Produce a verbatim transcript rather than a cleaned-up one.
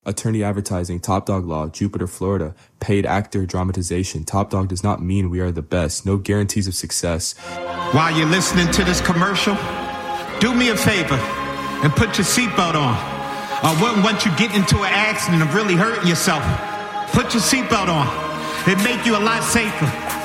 Attorney advertising, Top Dog Law, Jupiter, Florida. Paid actor dramatization. Top Dog does not mean we are the best. No guarantees of success. While you're listening to this commercial, do me a favor and put your seatbelt on. I wouldn't want you get into an accident of really hurting yourself. Put your seatbelt on. It'd make you a lot safer.